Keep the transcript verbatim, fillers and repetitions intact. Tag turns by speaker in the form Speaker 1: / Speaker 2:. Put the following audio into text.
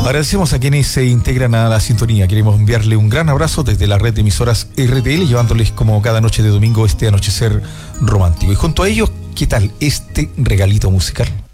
Speaker 1: Agradecemos a quienes se integran a la sintonía. Queremos enviarle un gran abrazo desde la red de emisoras R T L, llevándoles como cada noche de domingo este anochecer romántico. Y junto a ellos, ¿qué tal este regalito musical?